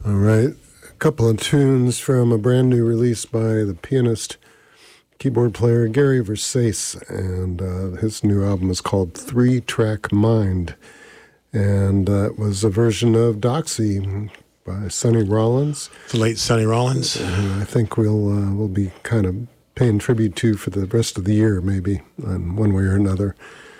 All right, a couple of tunes from a brand new release by the pianist, keyboard player Gary Versace, and his new album is called 3-Track Mind, and it was a version of Doxy by Sonny Rollins. The late Sonny Rollins. I think we'll be kind of paying tribute to for the rest of the year, maybe, in one way or another.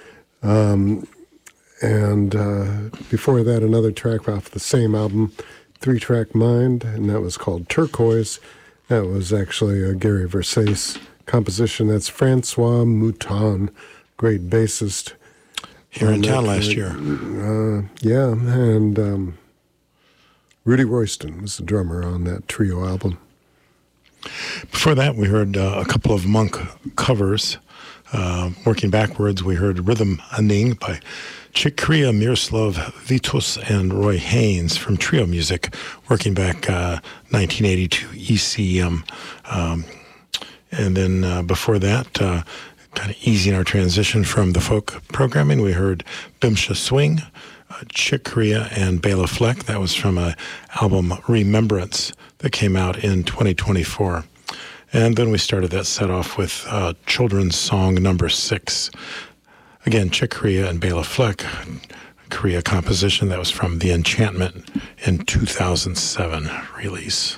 And before that, another track off the same album, 3-Track Mind, and that was called Turquoise. That was actually a Gary Versace composition. That's Francois Mouton, great bassist. Here in town last year. Yeah, and Rudy Royston was the drummer on that trio album. Before that, we heard a couple of Monk covers. Working backwards, we heard Rhythm Aning by Chick Corea, Miroslav Vitus, and Roy Haynes from Trio Music, working back 1982 ECM. And then before that, kind of easing our transition from the folk programming, we heard Bimsha Swing, Chick Corea, and Bela Fleck. That was from an album Remembrance that came out in 2024. And then we started that set off with children's song number 6. Again, Chick Corea and Bela Fleck, Korea composition that was from The Enchantment in 2007 release.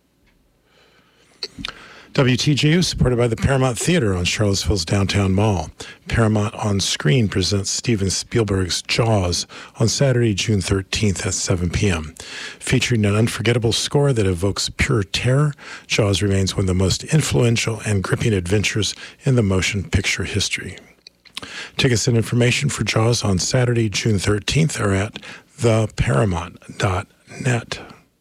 WTJU, supported by the Paramount Theater on Charlottesville's Downtown Mall. Paramount On Screen presents Steven Spielberg's Jaws on Saturday, June 13th at 7 p.m. Featuring an unforgettable score that evokes pure terror, Jaws remains one of the most influential and gripping adventures in the motion picture history. Tickets and information for Jaws on Saturday, June 13th are at theparamount.net.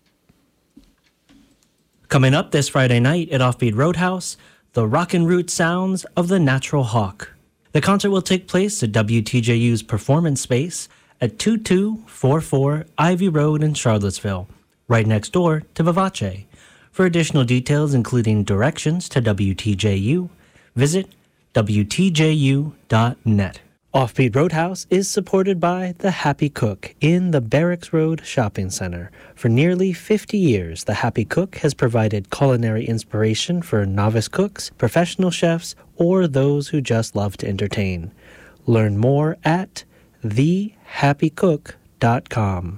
Coming up this Friday night at Offbeat Roadhouse, the Rockin' Root Sounds of the Natural Hawk. The concert will take place at WTJU's Performance Space at 2244 Ivy Road in Charlottesville, right next door to Vivace. For additional details, including directions to WTJU, visit WTJU.net. Offbeat Roadhouse is supported by The Happy Cook in the Barracks Road Shopping Center. For nearly 50 years, The Happy Cook has provided culinary inspiration for novice cooks, professional chefs, or those who just love to entertain. Learn more at thehappycook.com.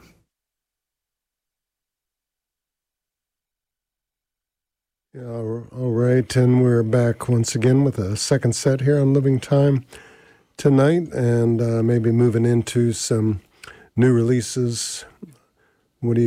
Yeah, all right, and we're back once again with a second set here on Living Time tonight, and maybe moving into some new releases